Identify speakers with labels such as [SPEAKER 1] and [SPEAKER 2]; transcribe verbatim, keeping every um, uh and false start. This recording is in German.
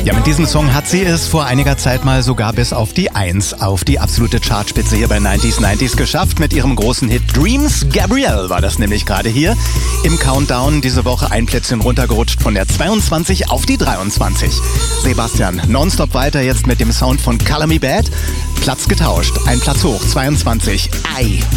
[SPEAKER 1] Ja, mit diesem Song hat sie es vor einiger Zeit mal sogar bis auf die eins, auf die absolute Chartspitze hier bei neunzig neunzig geschafft. Mit ihrem großen Hit Dreams. Gabrielle war das nämlich gerade hier im Countdown. Diese Woche ein Plätzchen runtergerutscht von der zweiundzwanzig auf die dreiundzwanzig. Sebastian, nonstop weiter jetzt mit dem Sound von Color Me Badd. Platz getauscht, ein Platz hoch, zweiundzwanzig. Ei.